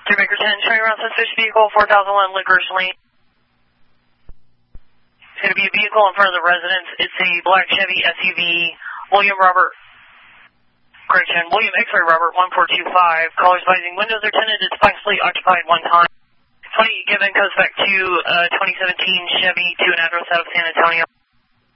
3 Baker 10, showing around suspicious vehicle, 4001 Licorice Lane. It's going to be a vehicle in front of the residence. It's a black Chevy SUV, William X-ray Robert 1425. Callers advising windows are tinted, it's possibly occupied one time. 20 given goes back to 2017 Chevy to an address out of San Antonio.